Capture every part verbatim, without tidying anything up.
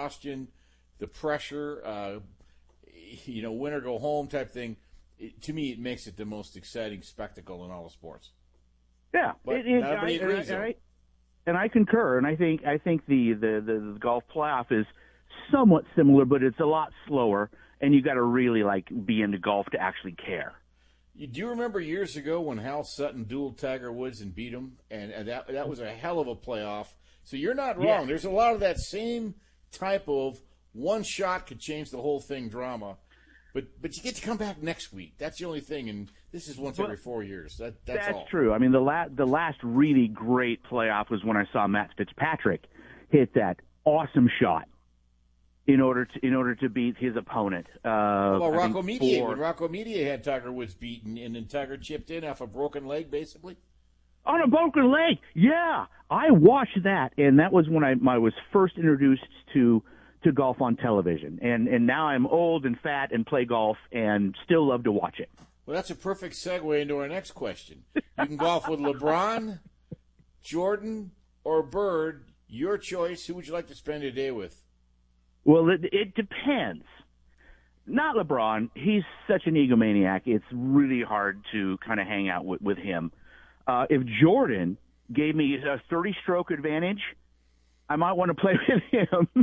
exhaustion, the pressure, uh, you know, win or go home type thing. It, to me, it makes it the most exciting spectacle in all of sports. Yeah, but it, it, not everybody I, agrees. I, I, and I concur. And I think I think the, the, the, the golf playoff is somewhat similar, but it's a lot slower. And you got to really like be into golf to actually care. You, do you remember years ago when Hal Sutton dueled Tiger Woods and beat him? And, and that that was a hell of a playoff. So you're not wrong. Yeah. There's a lot of that same type of one shot could change the whole thing drama. But but you get to come back next week. That's the only thing. And this is once Well, every four years. That That's, that's all. true. I mean, the, la- the last really great playoff was when I saw Matt Fitzpatrick hit that awesome shot. In order to in order to beat his opponent, uh, well, Rocco Mediate, four... when Rocco Mediate had Tiger Woods beaten, and then Tiger chipped in off a broken leg, basically. On a broken leg, yeah, I watched that, and that was when I, I was first introduced to to golf on television, and and now I'm old and fat and play golf and still love to watch it. Well, that's a perfect segue into our next question. You can golf with LeBron, Jordan, or Bird. Your choice. Who would you like to spend your day with? Well, it, it depends. Not LeBron. He's such an egomaniac. It's really hard to kind of hang out with, with him. Uh, if Jordan gave me a thirty-stroke advantage, I might want to play with him.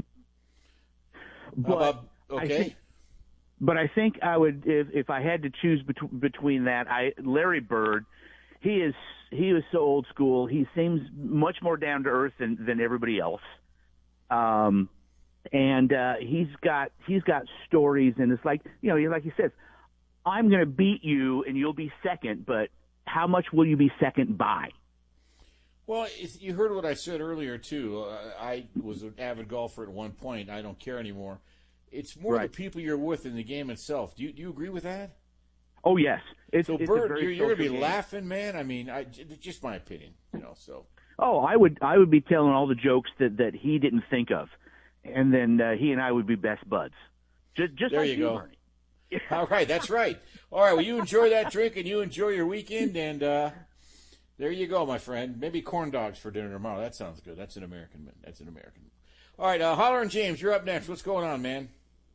but about, okay. I think, but I think I would, if, if I had to choose bet- between that, I Larry Bird. He is he was so old school. He seems much more down to earth than than everybody else. Um. And uh, he's got he's got stories, and it's like you know, like he says, I'm going to beat you, and you'll be second. But how much will you be second by? Well, you heard what I said earlier too. Uh, I was an avid golfer at one point. I don't care anymore. It's more Right. the people you're with in the game itself. Do you do you agree with that? Oh yes, it's so it's Bird, a very you're, you're going to be social game. laughing, man. I mean, I, it's just my opinion, you know. So. Oh, I would I would be telling all the jokes that, that he didn't think of. And then uh, he and I would be best buds. Just, just there like you you, go. Bernie. All right, that's right. All right, well, you enjoy that drink and you enjoy your weekend, and uh, there you go, my friend. Maybe corn dogs for dinner tomorrow. That sounds good. That's an American. That's an American. All right, uh, Holler and James, you're up next. What's going on, man?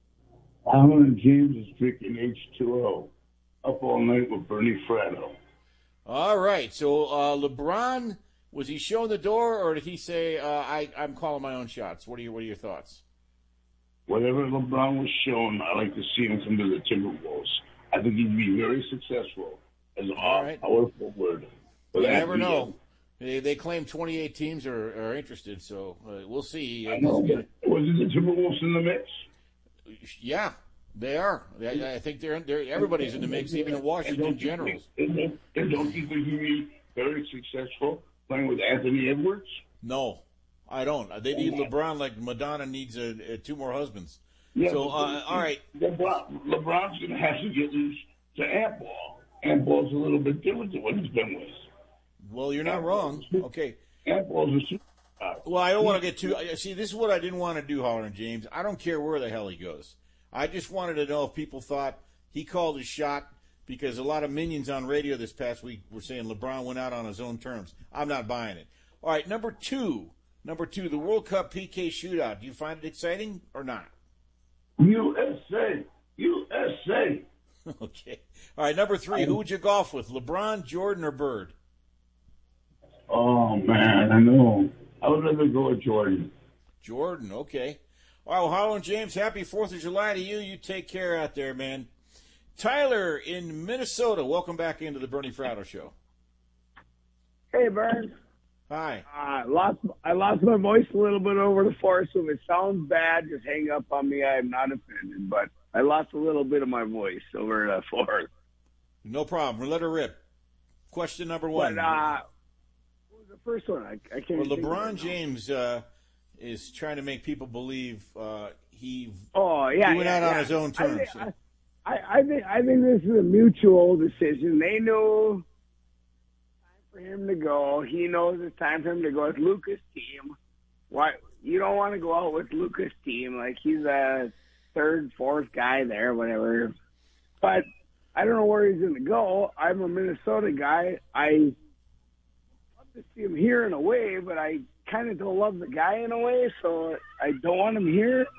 Holler and James is drinking H two O. Up all night with Bernie Fratto. All right, so uh, LeBron. Was he shown the door, or did he say, uh, I, I'm calling my own shots? What are, your, what are your thoughts? Whatever LeBron was shown, I like to see him come to the Timberwolves. I think he'd be very successful as a right. power forward. You never know. They, they claim twenty-eight teams are, are interested, so uh, we'll see. I know, but was it the Timberwolves in the mix? Yeah, they are. I, I think they're, they're everybody's in the mix, even the Washington Generals. And don't you think he'd be very successful playing with Anthony Edwards? No, I don't. They need LeBron like Madonna needs a, a two more husbands. Yeah, so, uh, all right. LeBron, LeBron's going to have to get loose to Ant Ball. Ant Ball's a little bit different than what he's been with. Well, you're not wrong. Okay. Ant Ball's a superstar. Well, I don't want to get too. See, this is what I didn't want to do, Holler and James. I don't care where the hell he goes. I just wanted to know if people thought he called his shot. Because a lot of minions on radio this past week were saying LeBron went out on his own terms. I'm not buying it. All right, number two. Number two, the World Cup P K shootout. Do you find it exciting or not? U S A. U S A. Okay. All right, number three, who would you golf with, LeBron, Jordan, or Bird? Oh, man, I know. I would rather go with Jordan. Jordan, okay. All right, well, Harlan James, happy fourth of July to you. You take care out there, man. Tyler in Minnesota, welcome back into the Bernie Fratto Show. Hey, Burns. Hi. I uh, lost I lost my voice a little bit over the forest, so if it sounds bad, just hang up on me. I am not offended, but I lost a little bit of my voice over the forest. No problem. We'll let her rip. Question number one. But, uh, what was the first one? I, I can't. Well, think LeBron of it James uh, is trying to make people believe uh, he, oh, yeah, he went yeah, out yeah. on his own terms. I think, I, I, I think I think this is a mutual decision. They know time for him to go. He knows it's time for him to go. It's Luka's team. Why you don't want to go out with Luka's team? Like he's a third, fourth guy there, whatever. But I don't know where he's going to go. I'm a Minnesota guy. I love to see him here in a way, but I kind of don't love the guy in a way, so I don't want him here.